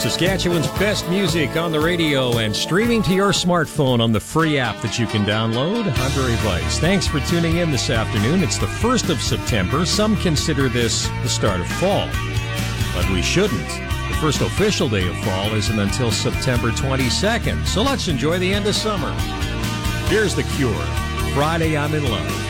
Saskatchewan's best music on the radio and streaming to your smartphone on the free app that you can download. I'm Barry Weiss. Thanks for tuning in this afternoon. It's the 1st of September. Some consider this the start of fall, but we shouldn't. The first official day of fall isn't until September 22nd, so let's enjoy the end of summer. Here's The Cure, Friday I'm in Love.